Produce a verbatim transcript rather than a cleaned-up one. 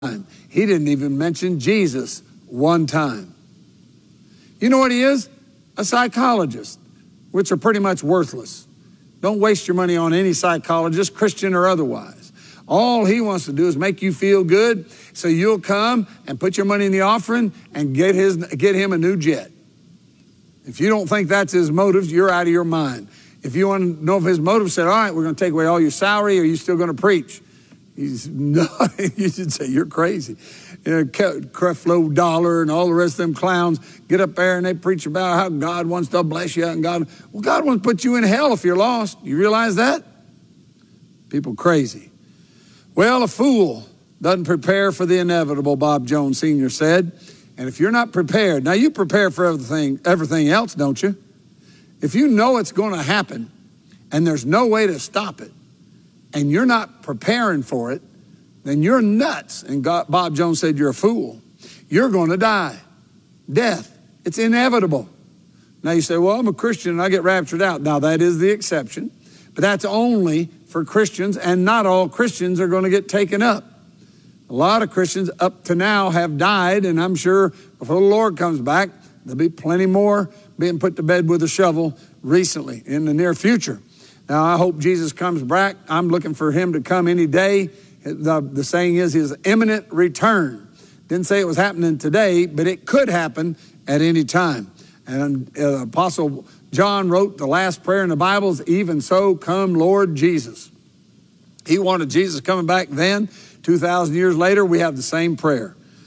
He didn't even mention Jesus one time. You know what he is? A psychologist, which are pretty much worthless. Don't waste your money on any psychologist, Christian or otherwise. All he wants to do is make you feel good so you'll come and put your money in the offering and get his get him a new jet. If you don't think that's his motives, you're out of your mind. If you want to know if his motive said, all right, we're going to take away all your salary, or are you still going to preach? He's, no, you should say, you're crazy. You know, Creflo Dollar and all the rest of them clowns get up there and they preach about how God wants to bless you. And God, well, God wants to put you in hell if you're lost. You realize that? People crazy. Well, a fool doesn't prepare for the inevitable, Bob Jones Senior said. And if you're not prepared, now you prepare for everything, everything else, don't you? If you know it's going to happen and there's no way to stop it, and you're not preparing for it, then you're nuts. And God, Bob Jones said, you're a fool. You're going to die. Death. It's inevitable. Now you say, well, I'm a Christian and I get raptured out. Now that is the exception, but that's only for Christians, and not all Christians are going to get taken up. A lot of Christians up to now have died, and I'm sure before the Lord comes back, there'll be plenty more being put to bed with a shovel recently in the near future. Now, I hope Jesus comes back. I'm looking for him to come any day. The, the saying is his imminent return. Didn't say it was happening today, but it could happen at any time. And uh, Apostle John wrote the last prayer in the Bible is, even so, come Lord Jesus. He wanted Jesus coming back then. two thousand years later, we have the same prayer.